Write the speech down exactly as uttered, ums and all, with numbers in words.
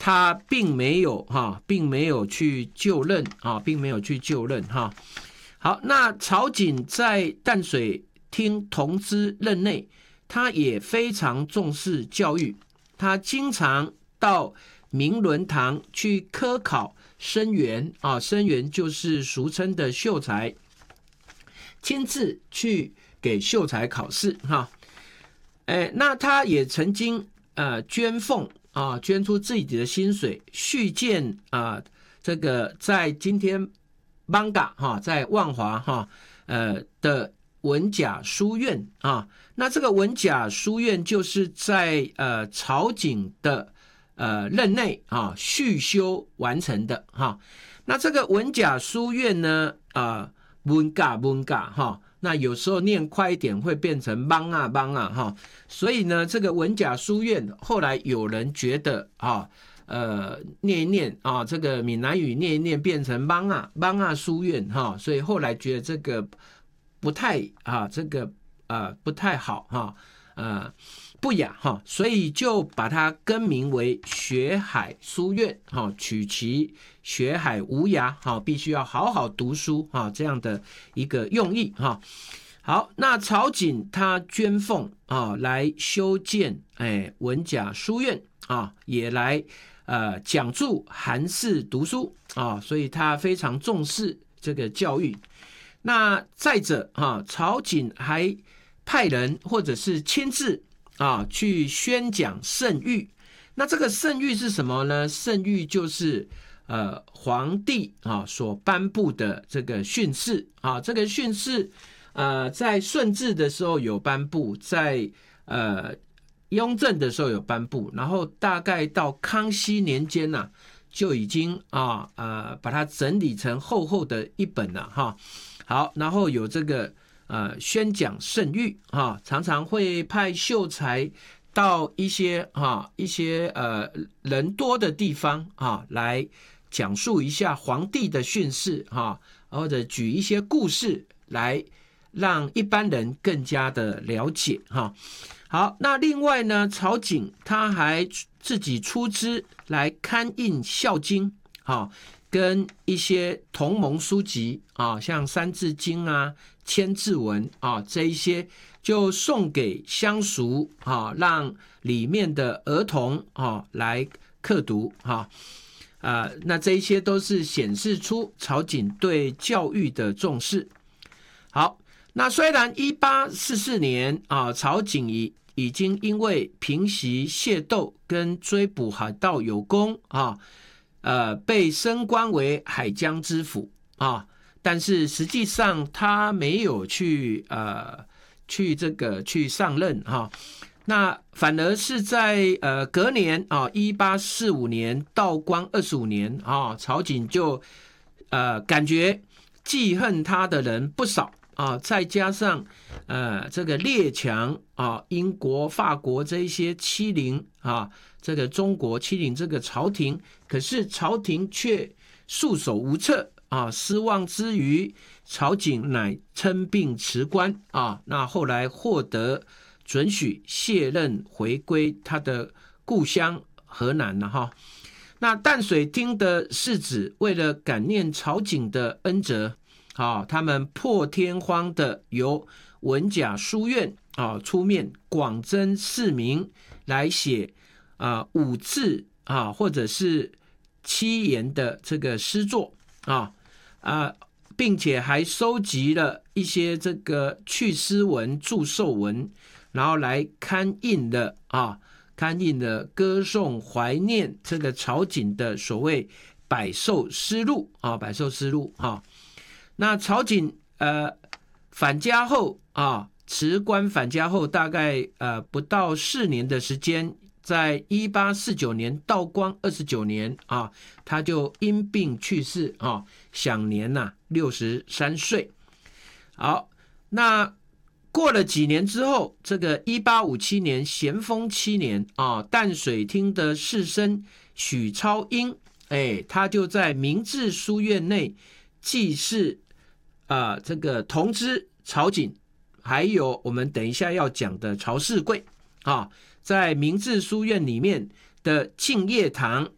他并没有哈，并没有去就任啊，并没有去就任哈。好，那曹景在淡水厅同知任内，他也非常重视教育，他经常到明伦堂去科考生源啊，生源就是俗称的秀才，亲自去给秀才考试哈。哎，那他也曾经呃捐俸啊，捐出自己的薪水续建啊，这个在今天艋舺哈，在万华哈呃的文甲书院啊。那这个文甲书院就是在呃曹景的呃任内啊续修完成的哈。那这个文甲书院呢啊文甲文甲哈。那有时候念快一点会变成帮啊帮啊哈，所以呢，这个文甲书院后来有人觉得啊，呃，念一念啊，这个闽南语念一念变成帮啊帮啊书院哈，所以后来觉得这个不太啊，这个呃不太好哈，呃不雅哈，所以就把它更名为学海书院哈，取其学海无涯哈，必须要好好读书哈，这样的一个用意哈。好，那曹景他捐俸啊来修建哎文甲书院啊，也来呃讲助韩氏读书啊，所以他非常重视这个教育。那再者啊，曹景还派人或者是亲自啊，去宣讲圣谕。那这个圣谕是什么呢？圣谕就是呃皇帝啊所颁布的这个训示啊。这个训示呃在顺治的时候有颁布，在呃雍正的时候有颁布，然后大概到康熙年间呢、啊，就已经啊呃把它整理成厚厚的一本了哈。好，然后有这个。呃，宣讲圣谕啊，常常会派秀才到一些啊一些呃人多的地方啊，来讲述一下皇帝的训示啊，或者举一些故事来让一般人更加的了解哈。好，那另外呢，曹景他还自己出资来刊印《孝经》啊，跟一些同盟书籍啊，像《三字经》啊。千字文啊，这一些就送给乡俗啊，让里面的儿童啊来刻读哈啊，那这一些都是显示出曹景对教育的重视。好，那虽然一八四四年啊，曹景已已经因为平息械斗跟追捕海盗有功啊，呃，被升官为海江知府啊。但是实际上他没有去呃去这个去上任哈，那反而是在呃隔年啊一八四五年道光二十五年啊，曹景就呃感觉记恨他的人不少啊，再加上呃这个列强啊英国法国这一些欺凌啊这个中国欺凌这个朝廷，可是朝廷却束手无策。啊，失望之余，曹景乃称病辞官啊。那后来获得准许卸任，回归他的故乡河南了哈。那淡水厅的士子为了感念曹景的恩泽，啊，他们破天荒的由文甲书院啊出面广征市民来写啊五字啊或者是七言的这个诗作啊。啊，并且还收集了一些这个去诗文、祝寿文，然后来刊印的啊，刊印的歌颂怀念这个曹景的所谓百寿诗录啊，百寿诗录啊。那曹景呃返家后啊，辞官返家后，大概呃不到四年的时间。在一八四九年道光二十九年啊，他就因病去世啊，享年呐六十三岁。好，那过了几年之后，这个一八五七年咸丰七年啊，淡水厅的士绅许超英，哎，他就在明治书院内祭祀啊这个同知曹景，还有我们等一下要讲的曹世贵啊。在明治书院里面的敬业堂